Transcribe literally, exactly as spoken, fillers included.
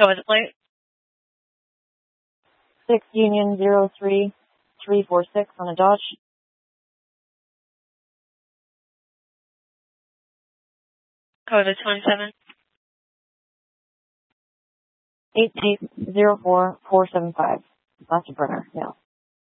Go with the plate. six Union zero three three four six on a Dodge. Go with the twenty-seven. eight eight zero four four seven five. That's a burner, yeah.